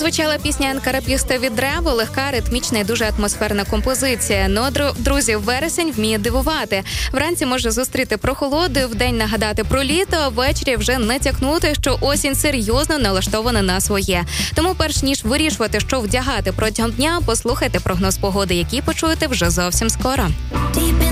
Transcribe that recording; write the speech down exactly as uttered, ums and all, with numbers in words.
Прозвучала пісня Анкарапіста від Древо, легка, ритмічна і дуже атмосферна композиція. Ну, друзі, вересень вміє дивувати. Вранці може зустріти прохолоду, вдень нагадати про літо, а ввечері вже натякнути, що осінь серйозно налаштована на своє. Тому перш ніж вирішувати, що вдягати протягом дня, послухайте прогноз погоди, який почуєте вже зовсім скоро.